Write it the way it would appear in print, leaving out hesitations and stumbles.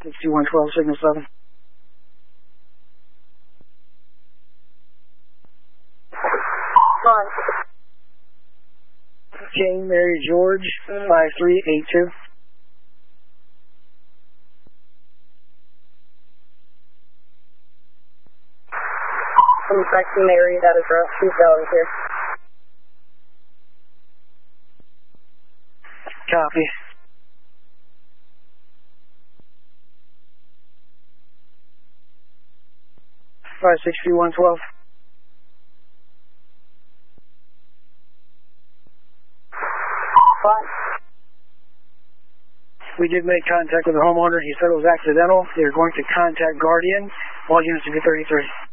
6112, signal 7. On. Jane Mary George, 5382. From Taxi Mary, that is rough. She's going here. Copy. Five 6112. What? We did make contact with the homeowner. He said it was accidental. They're going to contact Guardian. All units to be 33.